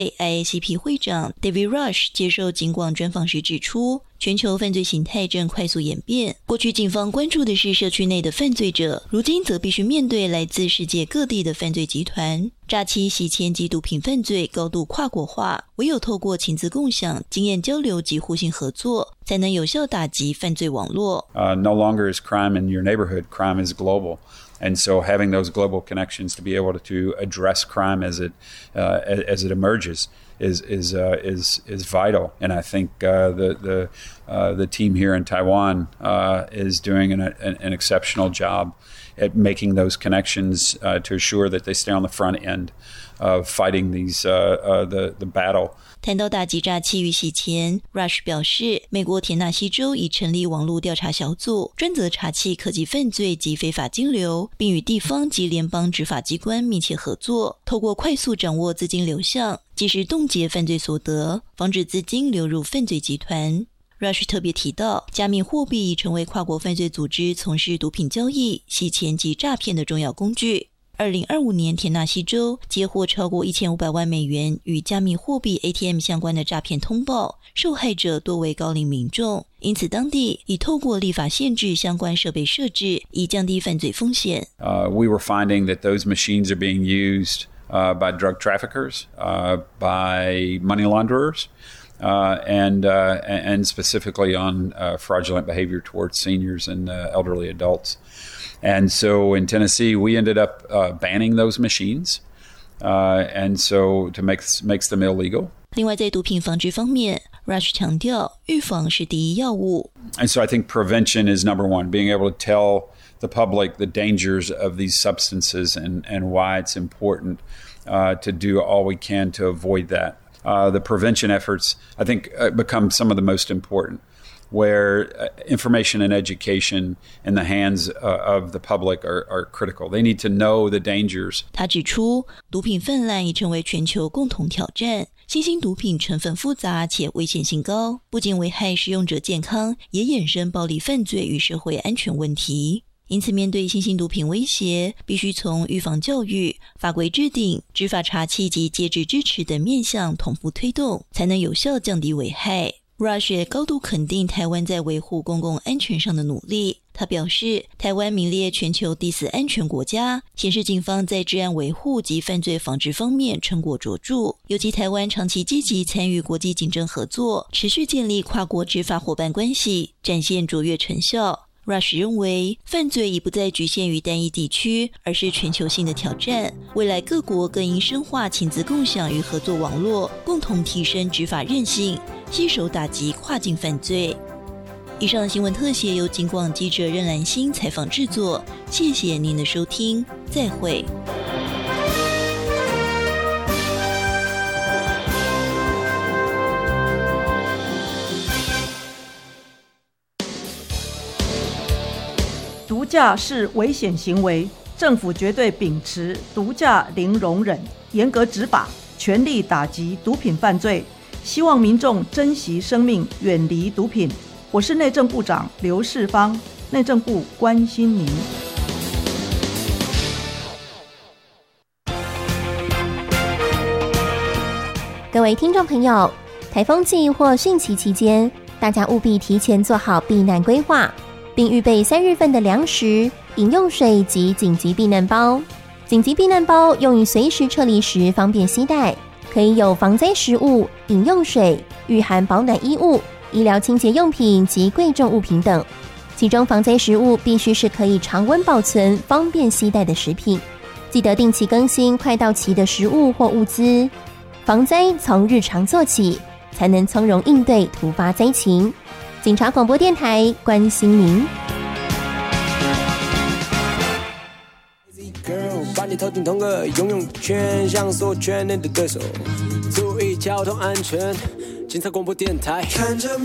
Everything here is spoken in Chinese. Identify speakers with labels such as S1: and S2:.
S1: IACP 会长 David Rush 接受警广专访时指出，全球犯罪形态正快速演变，过去警方关注的是社区内的犯罪者，如今则必须面对来自世界各地的犯罪集团。诈欺、洗钱及毒品犯罪高度跨国化，唯有透过情资共享、经验交流及互信合作，才能有效打击犯罪网络。
S2: No longer is crime in your neighborhood, crime is global. And so having those global connections to be able to address crime as it emerges is vital. And I think the team here in Taiwan is doing an exceptional job at making those connections to assure that they stay on the front end of fighting the battle.
S1: 谈到打击诈欺与洗钱 ，Rush 表示，美国田纳西州已成立网络调查小组，专责查缉科技犯罪及非法金流，并与地方及联邦执法机关密切合作，透过快速掌握资金流向，及时冻结犯罪所得，防止资金流入犯罪集团。Rush 特别提到，加密货币已成为跨国犯罪组织从事毒品交易、洗钱及诈骗的重要工具。2025年，田纳西州接获超过1500万美元与加密货币 ATM 相关的诈骗通报，受害者多为高龄民众，因此当地已透过立法限制相关设备设置，以降低犯罪风险。
S2: We were finding that those machines are being used by drug traffickers, by money launderers. And specifically on fraudulent behavior towards seniors and elderly adults. And so in Tennessee, we ended up banning those machines, and so to makes them illegal.
S1: 另外，在毒品防治方面 ，Rush 强调，预防是第一要务。
S2: And so I think prevention is number one, being able to tell the public the dangers of these substances and why it's important to do all we can to avoid that. The prevention efforts, I think, become some of the most important, where information and education in the hands of the public are critical. They need to know the dangers.
S1: 他指出，毒品泛滥已成为全球共同挑战。新兴毒品成分复杂且危险性高，不仅危害使用者健康，也衍生暴力犯罪与社会安全问题。因此，面对新兴毒品威胁，必须从预防教育、法规制定、执法查缉及戒治支持等面向同步推动，才能有效降低危害。Rush 也高度肯定台湾在维护公共安全上的努力。他表示，台湾名列全球第4安全国家，显示警方在治安维护及犯罪防治方面成果卓著。尤其台湾长期积极参与国际警政合作，持续建立跨国执法伙伴关系，展现卓越成效。Rush 认为，犯罪已不再局限于单一地区，而是全球性的挑战。未来各国更应深化情资共享与合作网络，共同提升执法韧性，携手打击跨境犯罪。以上的新闻特写由警广记者任兰心采访制作，谢谢您的收听，再会。
S3: 毒驾是危险行为，政府绝对秉持毒驾零容忍，严格执法，全力打击毒品犯罪。希望民众珍惜生命，远离毒品。我是内政部长刘世芳，内政部关心您。
S4: 各位听众朋友，台风季或汛期期间，大家务必提前做好避难规划，并预备3月份的粮食、饮用水及紧急避难包。紧急避难包用于随时撤离时方便携带，可以有防灾食物、饮用水、御寒保暖衣物、医疗清洁用品及贵重物品等。其中防灾食物必须是可以常温保存、方便携带的食品。记得定期更新快到期的食物或物资。防灾从日常做起，才能从容应对突发灾情。警察广播电台关心您。
S5: 把你头顶痛个游泳圈，像所圈内的对手，注意交通安全。警察广播电台。